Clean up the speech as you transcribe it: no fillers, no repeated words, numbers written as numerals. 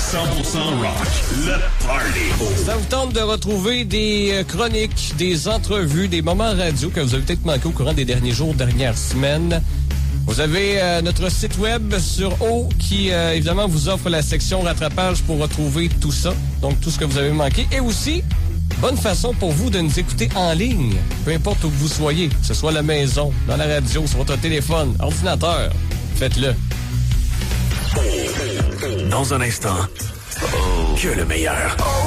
rock, le party. Ça vous tente de retrouver des chroniques, des entrevues, des moments radio que vous avez peut-être manqué au courant des derniers jours, dernières semaines. Vous avez notre site web sur O qui, évidemment, vous offre la section rattrapage pour retrouver tout ça. Donc, tout ce que vous avez manqué. Et aussi, bonne façon pour vous de nous écouter en ligne. Peu importe où que vous soyez, que ce soit à la maison, dans la radio, sur votre téléphone, ordinateur. Faites-le. Dans un instant, que le meilleur.